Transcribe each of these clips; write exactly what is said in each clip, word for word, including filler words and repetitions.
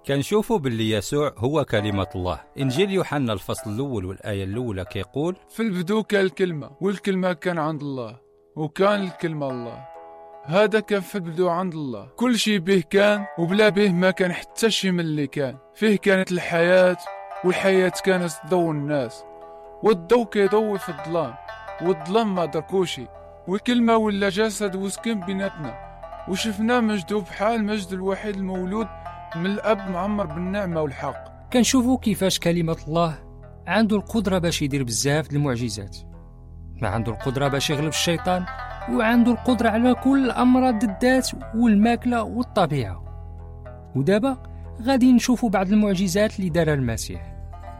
كنشوفوا باللي يسوع هو كلمة الله. إنجيل يوحنا الفصل الأول والآية الأولى كيقول: في البدو كان الكلمة، والكلمة كان عند الله، وكان الكلمة الله. هذا كان في البدو عند الله. كل شيء به كان، وبلا به ما كان حتى شيء من اللي كان. فيه كانت الحياة، والحياة كانت تضوي الناس، والضوء كيضوي في الظلام، والظلام ما دركوشي. والكلمة ولا جسد وسكن بيناتنا، وشفنا مجده بحال مجد الوحيد المولود من الأب معمر بالنعمة والحق. كنشوفوا كيفاش كلمة الله عنده القدرة باش يدير بزاف المعجزات، ما عنده القدرة باش يغلب الشيطان، وعنده القدرة على كل الأمراض الذات والماكلة والطبيعة. ودابا غادي نشوفوا بعض المعجزات اللي دارها المسيح.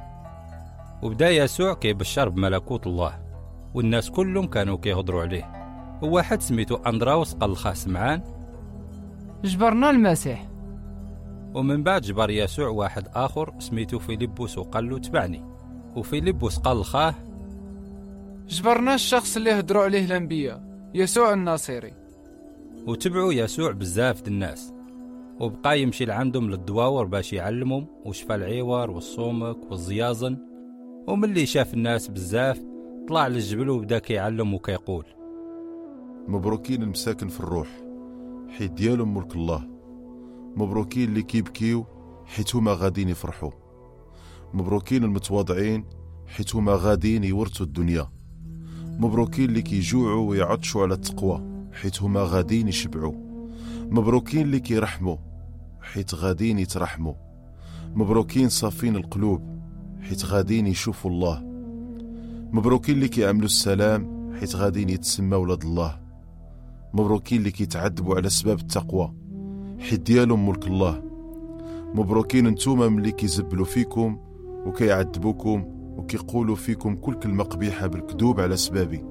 وبدا يسوع كيبشر بملكوت الله، والناس كلهم كانوا كيهضروا عليه. وواحد سميتو أندراوس قال لخاه سمعان: جبرنا المسيح. ومن بعد جبر يسوع واحد آخر سميتو فيلبس وقال له: تبعني. وفيلبس قال لخاه: جبرنا الشخص اللي هضروا عليه الأنبياء، يسوع الناصري. وتبعوا يسوع بزاف د الناس، وبقى يمشي لعندهم للدواور باش يعلمهم، وشفى العيور والصومك والزيازن. وملي شاف الناس بزاف طلع للجبل وبدا كيعلم وكيقول: مبروكين المساكن في الروح، حيت ديالهم ملك الله. مبروكين اللي كيبكيو، حيت هما غاديين يفرحوا. مبروكين المتواضعين، حيت هما غاديين يورثوا الدنيا. مبروكين اللي كيجوعوا ويعطشوا على التقوى، حيت هما غاديين يشبعوا. مبروكين اللي كيرحموا، حيت غاديين يترحموا. مبروكين صافين القلوب، حيت غاديين يشوفوا الله. مبروكين اللي كيعملوا السلام، حيت غاديين يتسمى ولاد الله. مبروكين اللي كيتعذبوا على سباب التقوى، حيت ديالهم ملك الله. مبروكين نتوما ملي كيزبلوا فيكم وكيعذبوكم وكيقولوا فيكم كل كلمة قبيحة بالكذوب على سبابي.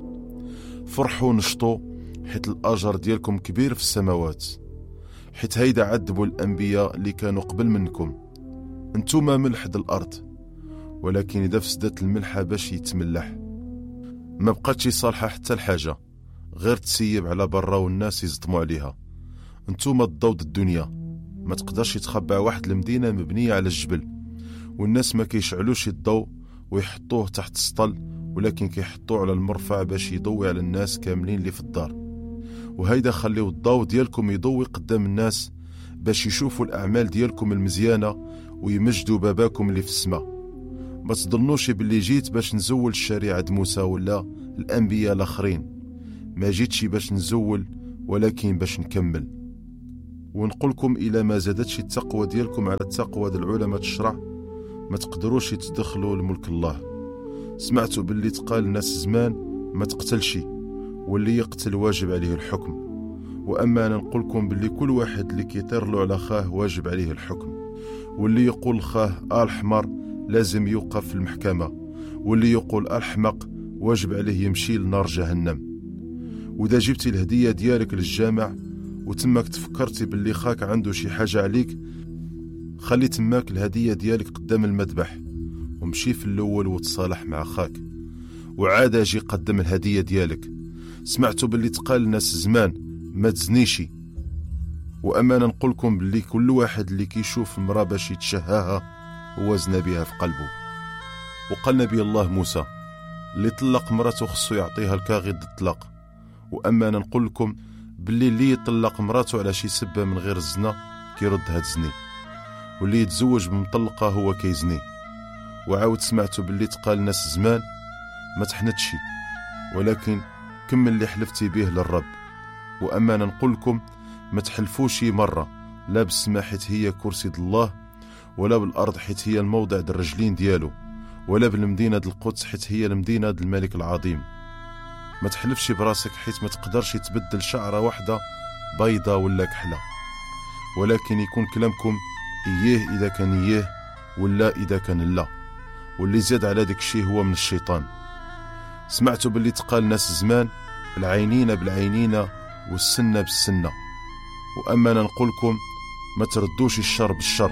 فرحوا نشطوا، حيت الأجر ديالكم كبير في السماوات، حيت هيدا عذبوا الأنبياء اللي كانوا قبل منكم. انتوما ملح د الأرض، ولكن إذا فسدت الملحة باش يتملح ما بقاتش صالحة حتى الحاجة، غير تسيب على برا والناس يزطموا عليها. انتوما الضوء د الدنيا، ما تقدرش يتخبع واحد المدينة مبنية على الجبل، والناس ما كيشعلوش الضوء ويحطوه تحت السطل، ولكن كيحطوه على المرفع باش يضوي على الناس كاملين اللي في الدار. وهيدا خليو الضوء ديالكم يضوي قدام الناس باش يشوفوا الأعمال ديالكم المزيانة ويمجدوا باباكم اللي في السماء. ما تظنوش باللي جيت باش نزول الشريعة د موسى ولا الأنبياء الآخرين، ما جيتش باش نزول ولكن باش نكمل. ونقولكم إلى ما زادتش التقوى ديالكم على التقوى د العلماء الشرع ما تقدروش تدخلوا لملك الله. سمعتوا باللي تقال الناس زمان ما تقتلش، واللي يقتل واجب عليه الحكم. وأما أنا نقولكم باللي كل واحد اللي كيطير له على خاه واجب عليه الحكم، واللي يقول خاه آل حمار لازم يوقف في المحكمة، واللي يقول الحمق واجب عليه يمشي لنار جهنم. وإذا جبتي الهدية ديالك للجامع وتماك تفكرتي باللي خاك عنده شي حاجة عليك، خلي تماك الهدية ديالك قدام المذبح ومشي في الأول وتصالح مع خاك، وعاد اجي قدم الهدية ديالك. سمعتوا باللي تقال الناس زمان ما تزنيشي. وأما نقولكم باللي كل واحد اللي كيشوف المرأة باش يتشهاها هو زنا بها في قلبه. وقال نبي الله موسى اللي طلق مراته خصو يعطيها الكاغي ضد الطلاق. وأما نقول لكم باللي اللي يطلق مراته على شي سبة من غير الزنا كيردها تزني، واللي يتزوج بمطلقة هو كيزني. وعاود سمعتوا باللي تقال الناس زمان ما تحنتشي، ولكن كمل اللي حلفتي به للرب. وأما نقول لكم ما تحلفوش مرة، لا بالسما حيت هي كرسي الله، ولا بالأرض حيت هي الموضع د الرجلين ديالو، ولا بالمدينة د القدس حيت هي المدينة د الملك العظيم. ما تحلفش براسك حيت ما تقدرش تبدل شعرة واحدة بيضة ولا كحلة، ولكن يكون كلامكم إياه إذا كان إياه ولا إذا كان لا، واللي زاد على ذاك الشيء هو من الشيطان. سمعتوا باللي تقال ناس زمان العينين بالعينين والسنة بالسنة. وأما أنا نقولكم ما تردوش الشر بالشر،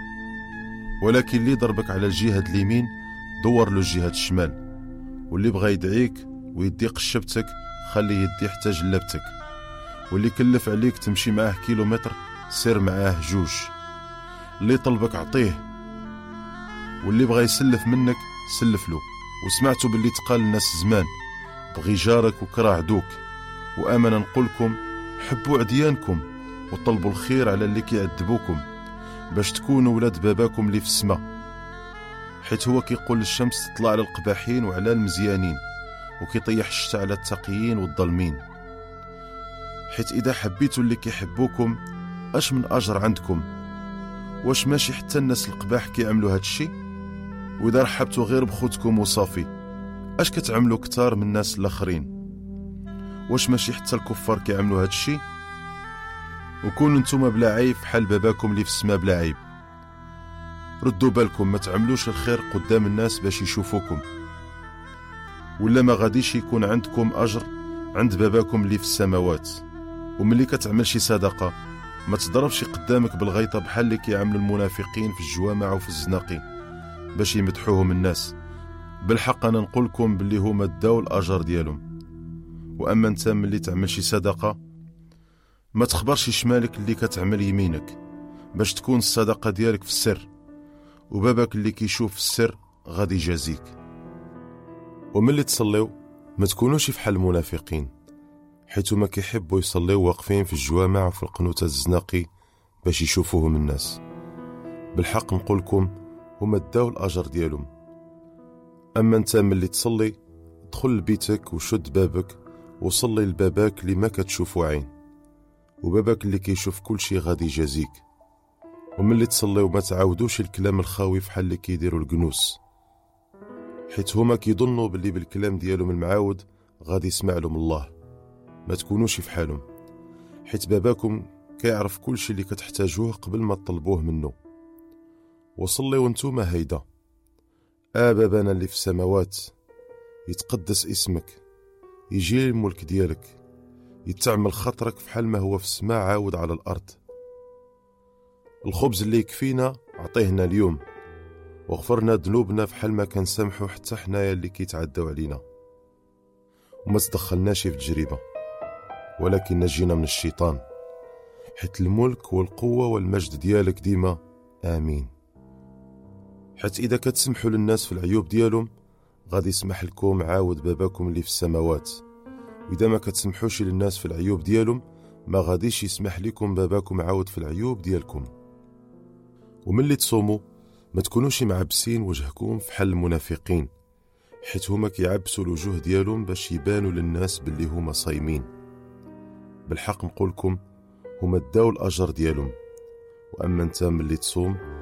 ولكن اللي ضربك على الجهة اليمين دور له الجهة الشمال، واللي بغى يدعيك ويدي قشبتك خليه يدي حتى جلبتك، واللي كلف عليك تمشي معاه كيلومتر سير معاه جوج. اللي طلبك عطيه، واللي بغى يسلف منك سلف له. وسمعتوا باللي تقال الناس زمان بغي جارك وكره عدوك. وأمنا نقولكم حبوا عديانكم وطلبوا الخير على اللي كيعذبوكم باش تكونوا ولاد باباكم اللي في السماء، حيت هو كيقول للشمس تطلع على القباحين وعلى المزيانين، وكيطيح الشتا على التقيين والظالمين. حيت إذا حبيتوا اللي كيحبوكم اش من أجر عندكم؟ واش ماشي حتى الناس القباح كيعملوا هاد الشي؟ وإذا رحبتوا غير بخوتكم وصافي اش كتعملوا كتار من الناس الآخرين؟ واش ماشي حتى الكفار كيعملوا هاد الشي؟ وكونوا نتوما بلا عيب بحال باباكم اللي في السماء بلا عيب. ردوا بالكم ما تعملوش الخير قدام الناس باش يشوفوكم، ولا ما غاديش يكون عندكم أجر عند باباكم اللي في السماوات. وملي كتعمل شي صدقة ما تضربش قدامك بالغيطة بحال اللي كيعملوا المنافقين في الجوامع وفي الزناقي باش يمدحوهم الناس. بالحق أنا نقولكم باللي هما داو الأجر ديالهم. وأما انت ملي تعمل شي صدقة ما تخبرش شمالك اللي كتعمل يمينك باش تكون الصدقة ديالك في السر، وباباك اللي كيشوف في السر غادي يجازيك. وملي تصليو ما تكونوش بحال المنافقين، حيث ما كيحبوا يصليو واقفين في الجوامع وفي القنوتة الزناقي باش يشوفوهم الناس. بالحق نقولكم هما داو الأجر ديالهم. أما انت ملي تصلي دخل لبيتك وشد بابك وصلي لباباك اللي ما كتشوفو عين، وباباك اللي كيشوف كل شي غادي يجازيك. وملي تصليو ما تعاودوش الكلام الخاوي بحال اللي كيديروا الجنوس، حيت هما كيظنوا باللي بالكلام ديالهم المعاود غادي يسمع لهم الله. ما تكونوش فحالهم، حيت باباكم كيعرف كل شي اللي كتحتاجوه قبل ما تطلبوه منه. وصليو نتوما هيدا: آ بابانا اللي في السماوات، يتقدس اسمك، يجي الملك ديالك، يتعمل خطرك فحال ما هو في السماء عاود على الأرض. الخبز اللي يكفينا عطيهنا اليوم، وغفرنا ذنوبنا فحال ما كنسامحو حتى حنايا اللي كيتعداو علينا. وما تدخلناش في تجربة، ولكن نجينا من الشيطان، حيت الملك والقوة والمجد ديالك ديما آمين. حيت إذا كتسمحوا للناس في العيوب ديالهم غادي يسمح لكم عاود باباكم اللي في السماوات، وإذا ما كتسمحوش للناس في العيوب ديالهم ما غاديش يسمح لكم باباكم عاود في العيوب ديالكم. وملي تصوموا ما تكونوش معبسين وجهكم فحال المنافقين، حيت هما كيعبسوا الوجوه ديالهم باش يبانوا للناس باللي هما صايمين. بالحق نقولكم هما داو الأجر ديالهم. وأما انت ملي تصوم